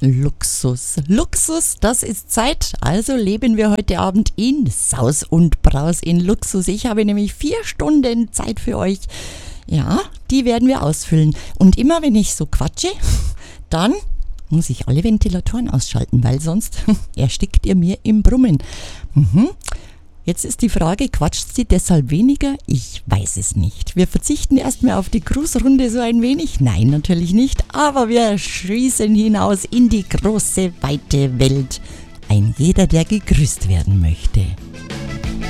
Luxus. Luxus, das ist Zeit. Also leben wir heute Abend in Saus und Braus in Luxus. Ich habe nämlich 4 Stunden Zeit für euch. Ja, die werden wir ausfüllen. Und immer wenn ich so quatsche, dann muss ich alle Ventilatoren ausschalten, weil sonst erstickt ihr mir im Brummen. Jetzt ist die Frage, quatscht sie deshalb weniger? Ich weiß es nicht. Wir verzichten erstmal auf die Grußrunde so ein wenig. Nein, natürlich nicht. Aber wir schießen hinaus in die große, weite Welt. Ein jeder, der gegrüßt werden möchte.